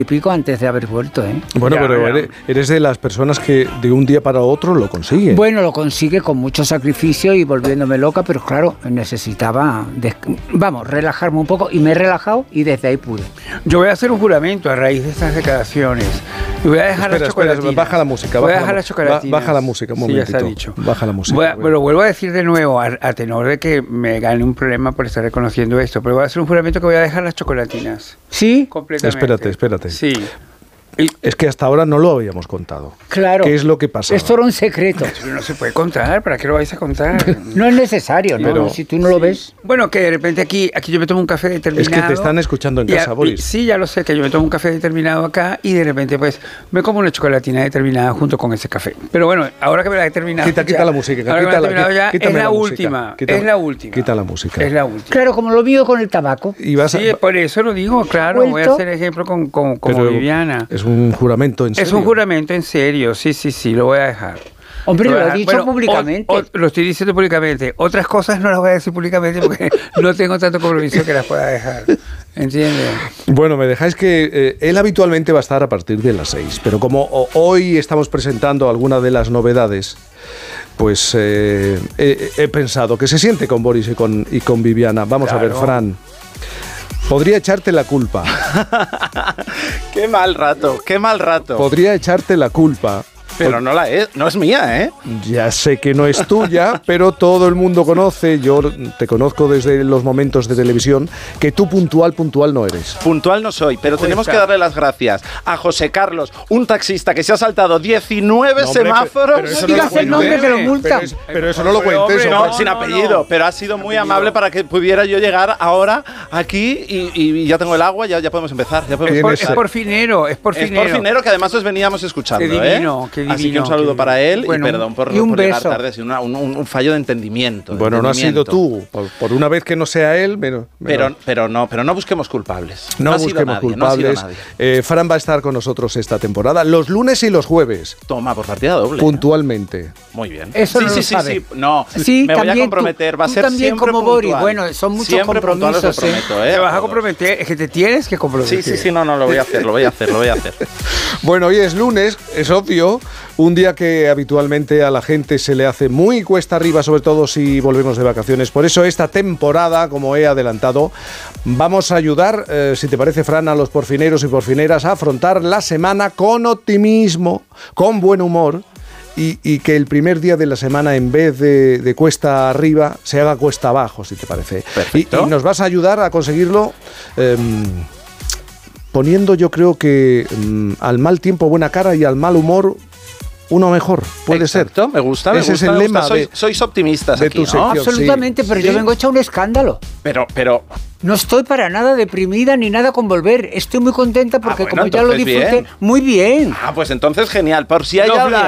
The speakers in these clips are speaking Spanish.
y pico antes de haber vuelto, ¿eh? Bueno, pero eres de las personas que de un día para otro lo consiguen. Bueno, lo consigue con mucho sacrificio y volviéndome loca, pero claro, necesitaba, relajarme un poco y me he relajado y desde ahí pude. Yo voy a hacer un juramento a raíz de estas declaraciones y voy a dejar la chocolatina. Baja la música. Voy a dejar la chocolatina. Baja la música, un momentito. Sí, ya se ha dicho. Baja la música. Pero vuelvo a decir de nuevo, a tenor de que me gane un problema por estar reconociendo esto, pero voy a hacer un juramento que voy a dejar las chocolatinas. ¿Sí? Completamente. Espérate. Sí. Es que hasta ahora no lo habíamos contado. Claro. ¿Qué es lo que pasa? Esto era un secreto. Pero no se puede contar, ¿para qué lo vais a contar? No es necesario, ¿no? Pero, si tú no lo ves. Bueno, que de repente aquí yo me tomo un café determinado. Es que te están escuchando en casa, Boris. Sí, ya lo sé, que yo me tomo un café determinado acá y de repente pues me como una chocolatina determinada junto con ese café. Pero bueno, ahora que me la he terminado. Quita la música. Ahora que me la he terminado ya, es la última. Es la última. Quita la música. Es la última. Claro, como lo mío con el tabaco. Sí, por eso lo digo, claro. Voy a hacer ejemplo como Viviana. Es un juramento en serio. Es un juramento en serio, sí, lo voy a dejar. Hombre, lo he dicho públicamente. Lo estoy diciendo públicamente. Otras cosas no las voy a decir públicamente porque no tengo tanto compromiso que las pueda dejar. ¿Entiendes? Bueno, me dejáis que él habitualmente va a estar a partir de las 6, pero como hoy estamos presentando algunas de las novedades, pues he pensado que se siente con Boris y con Viviana. Vamos a ver, Fran. Podría echarte la culpa. Qué mal rato. Podría echarte la culpa. Pero no es mía, ¿eh? Ya sé que no es tuya, pero todo el mundo conoce, yo te conozco desde los momentos de televisión, que tú puntual no eres. Puntual no soy, pero tenemos que darle las gracias a José Carlos, un taxista que se ha saltado 19 semáforos. Pero eso no digas el nombre que lo multan. Pero eso no lo cuentes. No, sin apellido, pero ha sido muy amable para que pudiera yo llegar ahora aquí y ya tengo el agua, ya podemos empezar. Es por finero. Es por finero que además os veníamos escuchando, qué divino, ¿eh? Así que un saludo para él y perdón por llegar tarde, ha sido un fallo de entendimiento. Bueno, no has sido tú, por una vez que no sea él, pero no busquemos culpables. No busquemos culpables. Fran va a estar con nosotros esta temporada, los lunes y los jueves. Toma, por partida doble. Puntualmente. Muy bien. Eso Sí. No, me voy a comprometer, va a ser también siempre como puntual. Boris. Bueno, son muchos siempre compromisos. Os prometo, Te vas a comprometer, es que te tienes que comprometer. Sí, no, lo voy a hacer. Bueno, hoy es lunes, es obvio, un día que habitualmente a la gente se le hace muy cuesta arriba, sobre todo si volvemos de vacaciones. Por eso esta temporada, como he adelantado, vamos a ayudar, si te parece, Fran, a los porfineros y porfineras a afrontar la semana con optimismo, con buen humor y que el primer día de la semana, en vez de cuesta arriba, se haga cuesta abajo, si te parece. Y nos vas a ayudar a conseguirlo poniendo, yo creo que al mal tiempo buena cara y al mal humor uno mejor, puede ser. Me gusta. Ese es el lema. Sois optimistas de aquí, tu sección. Absolutamente, pero yo vengo hecho un escándalo. Pero no estoy para nada deprimida ni nada con volver. Estoy muy contenta porque como ya lo disfruté muy bien. Pues entonces genial. Por si hay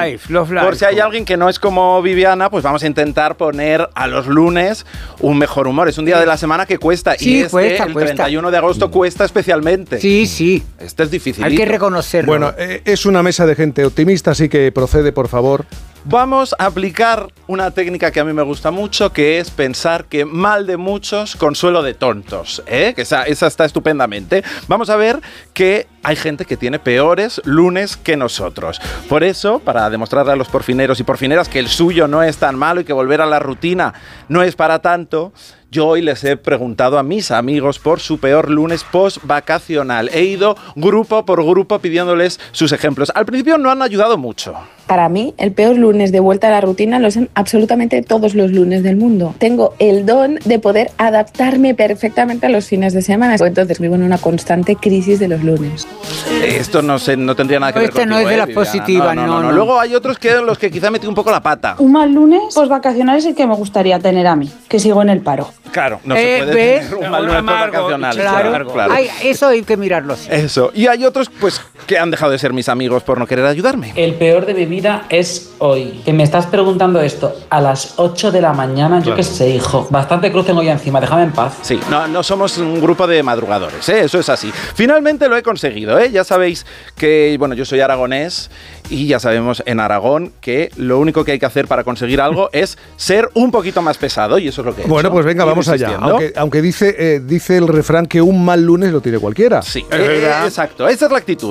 alguien que no es como Viviana, pues vamos a intentar poner a los lunes un mejor humor. Es un día de la semana que cuesta y el 31 de agosto cuesta especialmente. Sí. Este es difícil. Hay que reconocerlo. Bueno, es una mesa de gente optimista, así que procede, por favor. Vamos a aplicar una técnica que a mí me gusta mucho, que es pensar que mal de muchos, consuelo de tontos, que esa está estupendamente. Vamos a ver que hay gente que tiene peores lunes que nosotros. Por eso, para demostrarle a los porfineros y porfineras que el suyo no es tan malo y que volver a la rutina no es para tanto, yo hoy les he preguntado a mis amigos por su peor lunes post-vacacional. He ido grupo por grupo pidiéndoles sus ejemplos. Al principio no han ayudado mucho. Para mí, el peor lunes de vuelta a la rutina lo son absolutamente todos los lunes del mundo. Tengo el don de poder adaptarme perfectamente a los fines de semana. Entonces vivo en una constante crisis de los lunes. Esto no tendría nada que ver contigo. No es de las positivas, no. Luego hay otros que los que quizá metí un poco la pata. Un mal lunes post-vacacional es el que me gustaría tener a mí, que sigo en el paro. Claro, no se puede tener un mal lunes post-vacacional. Claro. Eso hay que mirarlo así. Eso. Y hay otros pues que han dejado de ser mis amigos por no querer ayudarme. El peor de mi vida es hoy. Que me estás preguntando esto a las 8 de la mañana, yo qué sé, hijo. Bastante cruz tengo ya encima, déjame en paz. Sí, no somos un grupo de madrugadores, eso es así. Finalmente lo he conseguido, Ya sabéis que, bueno, yo soy aragonés y ya sabemos en Aragón que lo único que hay que hacer para conseguir algo es ser un poquito más pesado y eso es lo que he hecho. Bueno, pues venga, vamos allá. Aunque dice el refrán que un mal lunes lo tiene cualquiera. Sí, exacto, esa es la actitud.